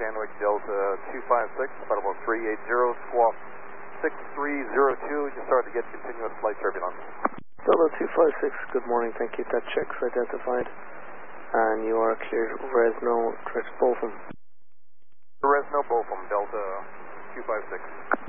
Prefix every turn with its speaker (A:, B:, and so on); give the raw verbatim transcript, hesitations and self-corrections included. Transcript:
A: Stanwick, Delta two five six, about about three eighty, squawk six three zero two, just started to get continuous flight turbulence.
B: Delta two five six, good morning, thank you. That check's identified, and you are cleared Resno, direct Botham.
A: Resno, Botham, Delta two five six.